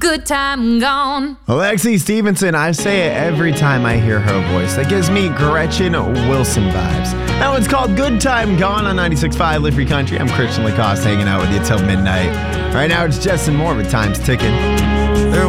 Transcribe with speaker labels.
Speaker 1: good time gone.
Speaker 2: Alexi Stevenson, I say it every time I hear her voice. That gives me Gretchen Wilson vibes. That one's called Good Time Gone on 96.5 Live Free Country. I'm Christian Lacoste hanging out with you till midnight. Right now it's Justin Moore with Time's Ticking.